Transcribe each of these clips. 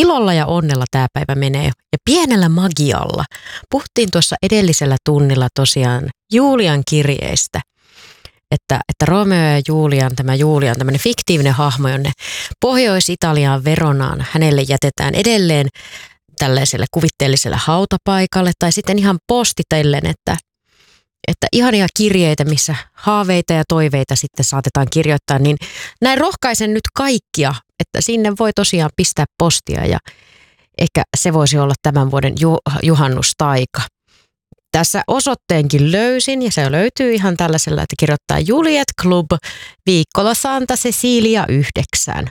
ilolla ja onnella tämä päivä menee ja pienellä magialla. Puhuttiin tuossa edellisellä tunnilla tosiaan Julian kirjeistä, että Romeo ja Julian, tämä Julian, tämmöinen fiktiivinen hahmo, jonne Pohjois-Italiaan Veronaan hänelle jätetään edelleen tällaiselle kuvitteelliselle hautapaikalle tai sitten ihan postitellen, että ihania kirjeitä, missä haaveita ja toiveita sitten saatetaan kirjoittaa, niin näin rohkaisen nyt kaikkia, että sinne voi tosiaan pistää postia ja ehkä se voisi olla tämän vuoden juhannustaika. Tässä osoitteenkin löysin ja se löytyy ihan tällaisella, että kirjoittaa Juliet Club, Viikkola Santa Cecilia 9,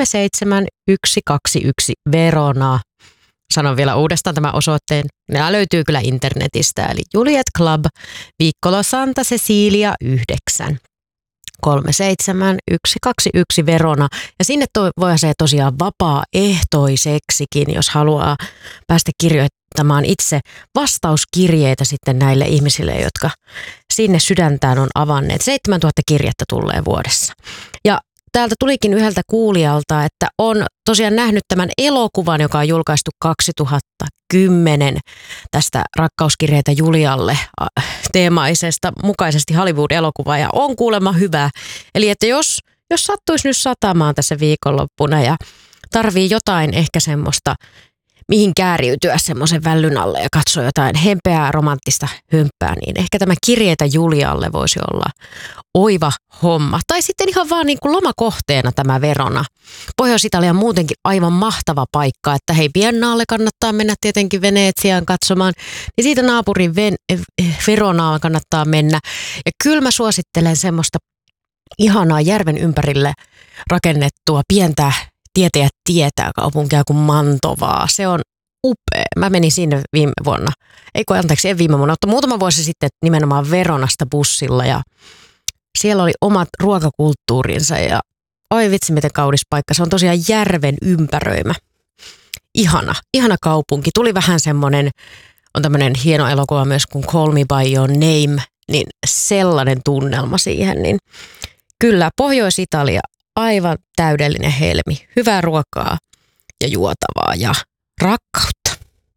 37121 Verona. Sanon vielä uudestaan tämän osoitteen. Nämä löytyy kyllä internetistä, eli Juliet Club, Viikkola Santa Cecilia 9, 37121 Verona. Ja sinne voi se tosiaan vapaaehtoiseksikin, jos haluaa päästä kirjoittamaan itse vastauskirjeitä sitten näille ihmisille, jotka sinne sydäntään on avanneet. 7000 kirjettä tulee vuodessa. Ja täältä tulikin yhdeltä kuulijalta, että on tosiaan nähnyt tämän elokuvan, joka on julkaistu 2010 tästä Rakkauskirjeitä Julialle teemaisesta mukaisesti Hollywood-elokuvaa ja on kuulemma hyvä. Eli että jos sattuisi nyt satamaan tässä viikonloppuna ja tarvii jotain ehkä semmoista, mihin kääriytyä semmoisen vällyn alle ja katsoa jotain hempeää romanttista hömppää, niin ehkä tämä Kirjeitä Julialle voisi olla oiva homma. Tai sitten ihan vaan niin kuin lomakohteena tämä Verona. Pohjois-Italia on muutenkin aivan mahtava paikka, että hei, Biennaalle kannattaa mennä tietenkin Venetsiaan katsomaan, niin siitä naapurin Veronaan kannattaa mennä. Ja kyllä mä suosittelen semmoista ihanaa järven ympärille rakennettua pientä tietää kaupunkia kuin Mantovaa. Se on upea. Mä menin sinne viime vuonna. En viime vuonna, mutta muutama vuosi sitten nimenomaan Veronasta bussilla ja siellä oli omat ruokakulttuurinsa ja oi vitsi miten kaunis paikka. Se on tosiaan järven ympäröimä. Ihana kaupunki. Tuli vähän semmoinen, on tämmöinen hieno elokuva myös kuin Call Me By Your Name, niin sellainen tunnelma siihen. Niin kyllä Pohjois-Italia aivan täydellinen helmi. Hyvää ruokaa ja juotavaa ja rakkautta.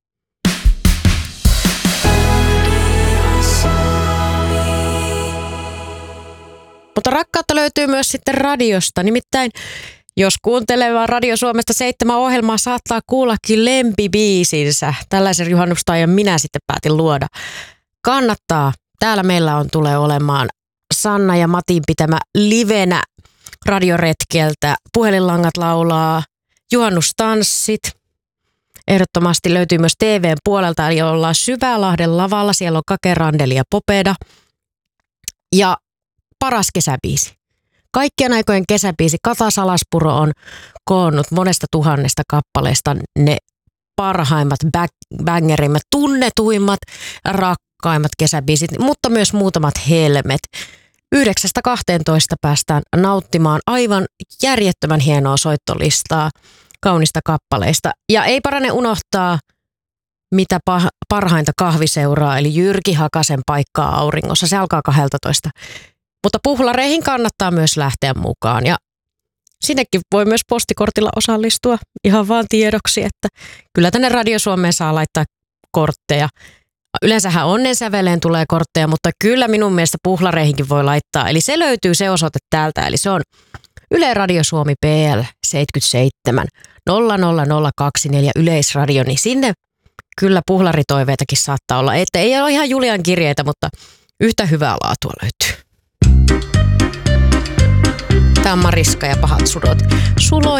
Mutta rakkautta löytyy myös sitten radiosta. Nimittäin jos kuuntelee vaan Radio Suomesta 7 ohjelmaa, saattaa kuullakin lempibiisinsä. Tällaisen juhannustaajan minä sitten päätin luoda. Kannattaa. Täällä meillä tulee olemaan Sanna ja Matin pitämä livenä radioretkeltä. Puhelinlangat laulaa, juhannustanssit. Ehdottomasti löytyy myös TVn puolelta, eli ollaan Syvälahden lavalla. Siellä on Kake, Randeli ja Popeda. Ja paras kesäbiisi. Kaikkien aikojen kesäbiisi. Kata Salaspuro on koonnut monesta tuhannesta kappaleesta ne parhaimmat, bangerimmät, tunnetuimmat, rakkaimmat kesäbiisit, mutta myös muutamat helmet. 9-12 päästään nauttimaan aivan järjettömän hienoa soittolistaa kaunista kappaleista. Ja ei parane unohtaa, mitä parhainta kahviseuraa, eli Jyrki Hakasen Paikkaa auringossa. Se alkaa 12. Mutta puhlareihin kannattaa myös lähteä mukaan. Ja sinnekin voi myös postikortilla osallistua ihan vaan tiedoksi, että kyllä tänne Radio Suomeen saa laittaa kortteja. Yleensähän onnensäveleen tulee kortteja, mutta kyllä minun mielestä puhlareihinkin voi laittaa. Eli se löytyy se osoite täältä, eli se on Yle Radio Suomi PL 77 00024 Yleisradio, niin sinne kyllä puhlaritoiveitakin saattaa olla. Että ei ole ihan Julian kirjeitä, mutta yhtä hyvää laatua löytyy. Tämä on Mariska ja Pahat sudot.